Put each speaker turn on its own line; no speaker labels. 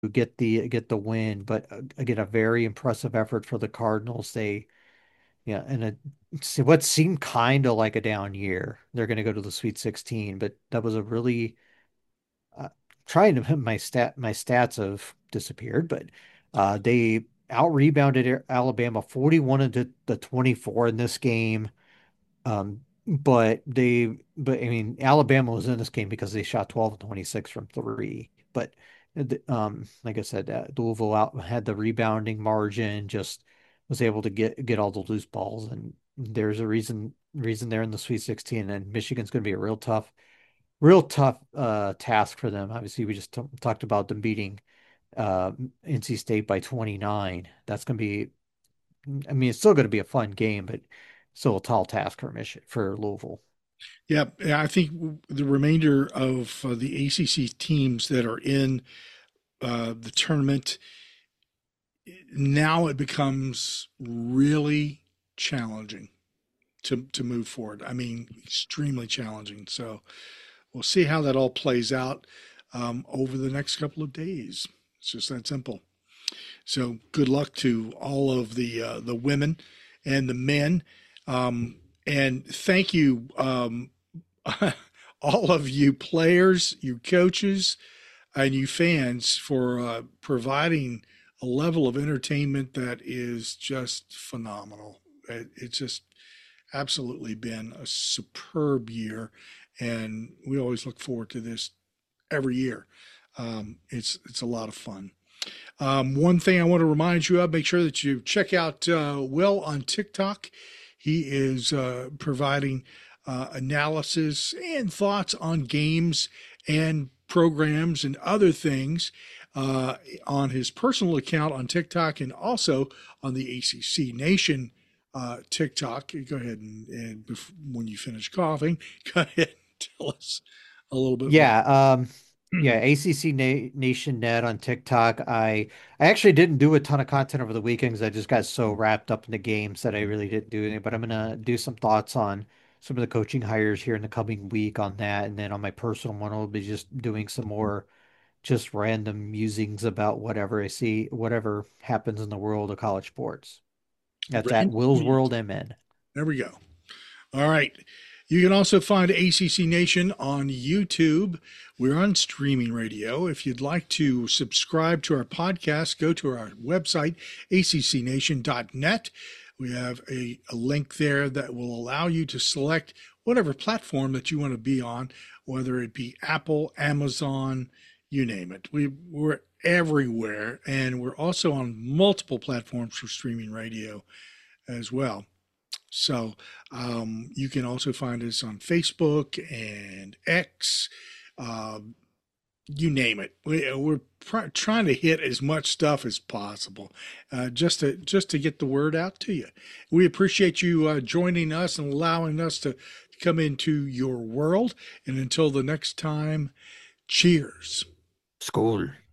get the win. But again, a very impressive effort for the Cardinals. Yeah, and what seemed kind of like a down year. They're going to go to the Sweet 16, but that was a really uh, trying to my stats have disappeared, but they out rebounded Alabama 41 to the 24 in this game. But I mean, Alabama was in this game because they shot 12 and 26 from three. But like I said, Louisville out had the rebounding margin, just was able to get all the loose balls, and there's a reason they're in the Sweet 16, and Michigan's going to be a real tough task for them. Obviously, we just talked about them beating NC State by 29. That's going to be, I mean, it's still going to be a fun game, but still a tall task for for Louisville.
Yeah, I think the remainder of the ACC teams that are in the tournament now it becomes really challenging to move forward. I mean, extremely challenging. So we'll see how that all plays out over the next couple of days. It's just that simple. So good luck to all of the women and the men, and thank you, all of you players, you coaches, and you fans for providing a level of entertainment that is just phenomenal. It's just absolutely been a superb year, and we always look forward to this every year. It's a lot of fun. One thing I want to remind you of, make sure that you check out Will on TikTok. He is providing analysis and thoughts on games and programs and other things on his personal account on TikTok and also on the ACC Nation TikTok. Go ahead and when you finish coughing, go ahead and tell us a little bit more.
Yeah, yeah, ACC Nation Net on TikTok. I actually didn't do a ton of content over the weekends. I just got so wrapped up in the games that I really didn't do anything. But I'm gonna do some thoughts on some of the coaching hires here in the coming week on that, and then on my personal one, I'll be just doing some more just random musings about whatever I see, whatever happens in the world of college sports. That's at
Random
Will's
news.
World MN.
There we go. All right. You can also find ACC Nation on YouTube. We're on streaming radio. If you'd like to subscribe to our podcast, go to our website, accnation.net. We have a link there that will allow you to select whatever platform that you want to be on, whether it be Apple, Amazon, you name it. We're everywhere, and we're also on multiple platforms for streaming radio as well. So you can also find us on Facebook and X, uh, you name it. We're trying to hit as much stuff as possible, just to get the word out to you. We appreciate you joining us and allowing us to come into your world. And until the next time, cheers.
School.